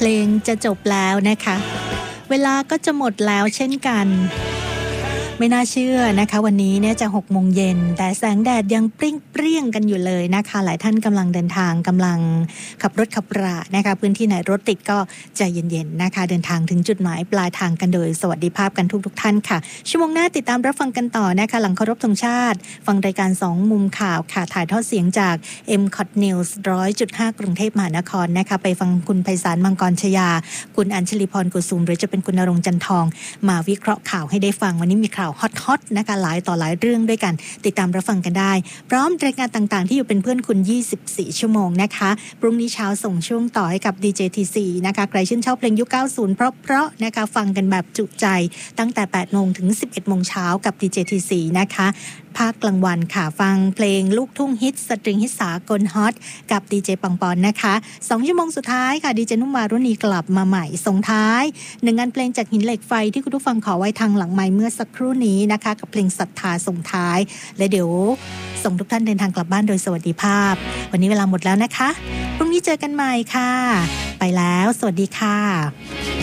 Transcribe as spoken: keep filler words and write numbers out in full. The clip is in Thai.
ลงจะจบแล้วนะคะเวลาก็จะหมดแล้วเช่นกันไม่น่าเชื่อนะคะวันนี้เนี่ยจะหกโมงเย็นแต่แสงแดดยังเปรี้ยงๆกันอยู่เลยนะคะหลายท่านกำลังเดินทางกำลังขับรถขับรานะคะพื้นที่ไหนรถติดก็ใจเย็นๆนะคะเดินทางถึงจุดหมายปลายทางกันโดยสวัสดิภาพกันทุกๆท่านค่ะชั่วโมงหน้าติดตามรับฟังกันต่อนะคะหลังเคารพธงชาติฟังรายการสองมุมข่าวค่ะถ่ายทอดเสียงจาก เอ็ม คอท News หนึ่งร้อยจุดห้า กรุงเทพมหานครนะคะไปฟังคุณไพศาลมังกรชยาคุณอัญชลีพรกุสุมหรือจะเป็นคุณณรงค์จันทองมาวิเคราะห์ข่าวให้ได้ฟังวันนี้มีข่าวฮอตๆนะคะหลายต่อหลายเรื่องด้วยกันติดตามรับฟังกันได้พร้อมรายการต่างๆที่อยู่เป็นเพื่อนคุณยี่สิบสี่ชั่วโมงนะคะพรุ่งนี้เช้าส่งช่วงต่อให้กับ ดี เจ ที ซี นะคะใครชื่นชอบเพลงยุคเก้าสิบเพราะๆนะคะฟังกันแบบจุใจตั้งแต่ แปดโมงถึง สิบเอ็ดโมงเช้ากับ ดี เจ ที ซี นะคะภาคกลางวันค่ะฟังเพลงลูกทุ่งฮิตสตริงฮิตสากลฮอตกับดีเจปังปอนนะคะสองชั่วโมงสุดท้ายค่ะดีเจนุ่มวารุณีกลับมาใหม่ส่งท้ายหนึ่งงานเพลงจากหินเหล็กไฟที่คุณผู้ฟังขอไว้ทางหลังไมค์เมื่อสักครู่นี้นะคะกับเพลงศรัทธาส่งท้ายและเดี๋ยวส่งทุกท่านเดินทางกลับบ้านโดยสวัสดิภาพวันนี้เวลาหมดแล้วนะคะพรุ่งนี้เจอกันใหม่ค่ะไปแล้วสวัสดีค่ะ